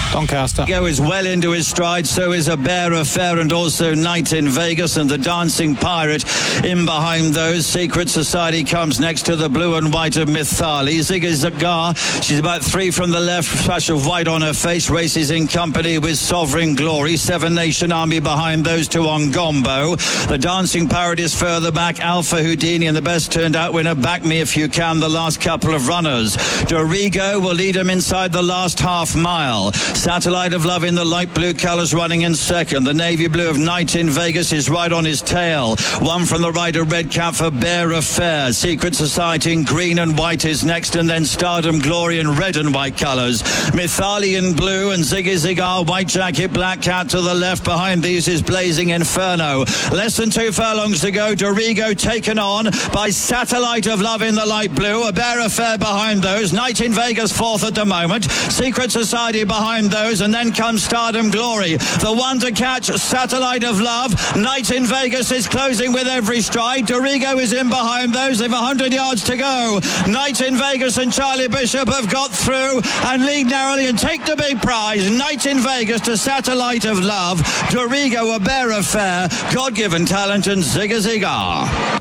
Doncaster. Go is well into his stride, so is A Bear Affair and also Night in Vegas and the Dancing Pirate in behind those. Secret Society comes next to the blue and white of Mythali. Ziggy Zagar, she's about 3 from the left, flash of white on her face, races in company with Sovereign Glory. Seven Nation Army behind those two on Gombo. The Dancing Pirate is further back. Alpha Houdini and the best turned out winner, Back Me If You Can, the last couple of runners. Dorigo will lead him inside the last half mile. Satellite of Love in the light blue colours running in second. The navy blue of Night in Vegas is right on his tail. One from the right, a red cap for Bear Affair. Secret Society in green and white is next, and then Stardom Glory in red and white colours. Mythali in blue and Ziggy Zigar, white jacket, black cat to the left. Behind these is Blazing Inferno. Less than 2 furlongs to go. Dorigo taken on by Satellite of Love in the light blue. A Bear Affair behind those. Night in Vegas fourth at the moment. Secret Society behind those, and then comes Stardom Glory. The one to catch, Satellite of Love. Night in Vegas is closing with every stride. Dorigo is in behind those. They've 100 yards to go. Night in Vegas and Charlie Bishop have got through and lead narrowly and take the big prize. Night in Vegas to Satellite of Love. Dorigo, A Bear Affair, God-Given Talent and Zigga Zigar.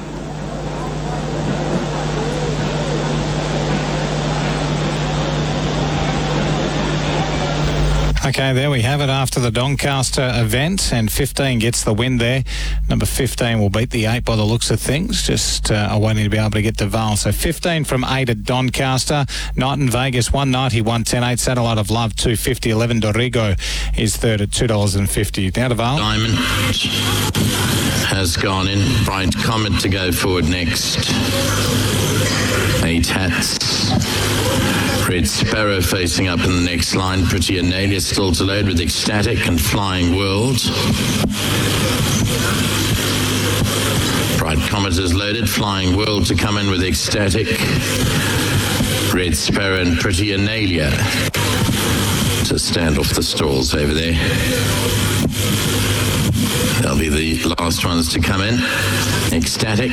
Okay, there we have it after the Doncaster event, and 15 gets the win there. Number 15 will beat the 8 by the looks of things, just waiting to be able to get to Val. So 15 from 8 at Doncaster. Night in Vegas, 190, 110.8. Satellite of Love, 250. 11 Dorigo is third at $2.50. Now to Val. Diamond has gone in. Bright Comet to go forward next. 8 Hats. Red Sparrow facing up in the next line. Pretty Analia still to load with Ecstatic and Flying World. Bright Comet is loaded. Flying World to come in with Ecstatic. Red Sparrow and Pretty Analia to stand off the stalls over there. They'll be the last ones to come in. Ecstatic,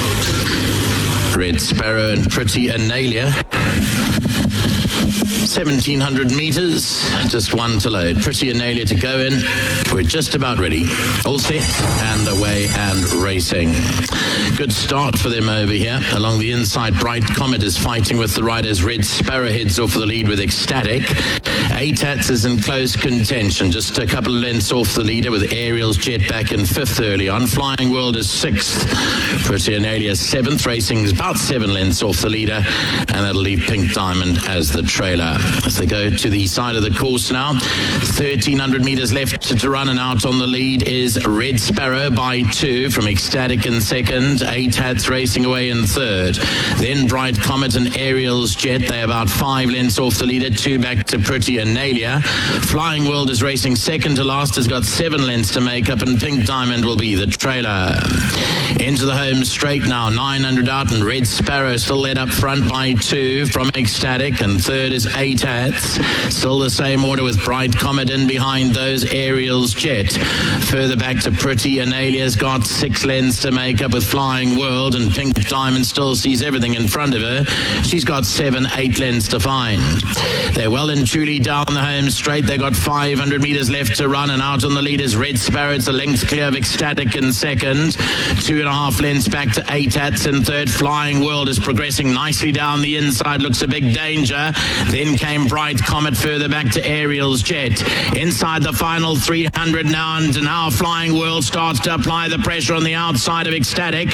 Red Sparrow and Pretty Analia. 1,700 metres, just one to load. Pretty Analia to go in. We're just about ready. All set and away and racing. Good start for them over here. Along the inside, Bright Comet is fighting with the riders. Red Sparrow heads off for the lead with Ecstatic. 8 Hats is in close contention. Just a couple of lengths off the leader with Ariel's Jet back in 5th early on. Flying World is 6th. Pretty Analia 7th. Racing is about 7 lengths off the leader. And that'll leave Pink Diamond as the trailer. As they go to the side of the course now, 1,300 metres left to run, and out on the lead is Red Sparrow by 2 from Ecstatic in 2nd. 8 Hats racing away in 3rd. Then Bright Comet and Ariel's Jet, they're about 5 lengths off the leader, 2 back to Pretty Analia. Flying World is racing 2nd to last, has got 7 lengths to make up, and Pink Diamond will be the trailer. Into the home straight now, 900 out, and Red Sparrow still led up front by 2 from Ecstatic, and 3rd is 8 Hats. Still the same order with Bright Comet in behind those. Ariel's Jet. Further back to Pretty Analia's got 6 lengths to make up with Flying World, and Pink Diamond still sees everything in front of her. She's got 7, 8 lengths to find. They're well and truly down the home straight. They've got 500 metres left to run, and out on the lead is Red Sparrow. It's a length clear of Ecstatic in 2nd. 2.5 lengths back to 8 Hats in 3rd. Flying World is progressing nicely down the inside. Looks a big danger. Then came Bright Comet further back to Ariel's Jet. Inside the final 300 now, and now Flying World starts to apply the pressure on the outside of Ecstatic.